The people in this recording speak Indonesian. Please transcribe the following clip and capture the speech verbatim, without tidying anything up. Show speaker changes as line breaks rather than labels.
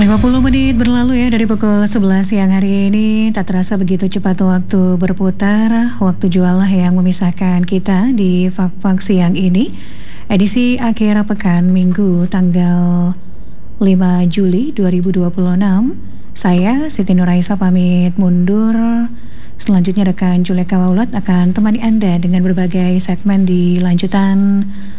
lima puluh menit berlalu ya dari pukul sebelas siang hari ini. Tak terasa begitu cepat waktu berputar. Waktu jualah yang memisahkan kita di Fak-Fak siang ini. Edisi akhir pekan Minggu tanggal lima Juli dua ribu dua puluh enam. Saya Siti Nuraisa pamit mundur. Selanjutnya rekan Juleka Waulat akan temani Anda dengan berbagai segmen di lanjutan